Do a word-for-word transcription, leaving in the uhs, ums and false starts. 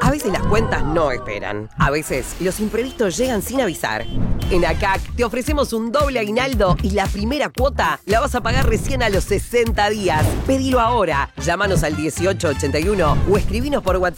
A veces las cuentas no esperan. A veces los imprevistos llegan sin avisar. En A C A C te ofrecemos un doble aguinaldo y la primera cuota la vas a pagar recién a los sesenta días. Pedilo ahora. Llámanos al dieciocho ochenta y uno o escribinos por WhatsApp